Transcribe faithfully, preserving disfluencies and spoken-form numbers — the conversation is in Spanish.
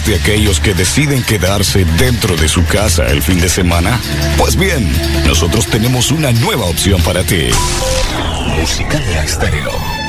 ¿Eres de aquellos que deciden quedarse dentro de su casa el fin de semana? Pues bien, nosotros tenemos una nueva opción para ti. Música de Estéreo.